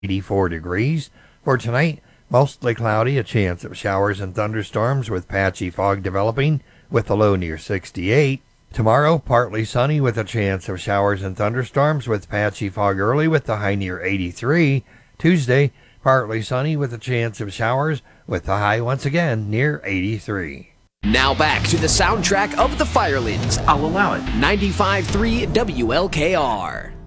84 degrees. For tonight, mostly cloudy, a chance of showers and thunderstorms with patchy fog developing with a low near 68. Tomorrow, partly sunny with a chance of showers and thunderstorms with patchy fog early with the high near 83. Tuesday, partly sunny with a chance of showers with the high once again near 83. Now back to the soundtrack of the Firelands. I'll allow it. 95.3 WLKR.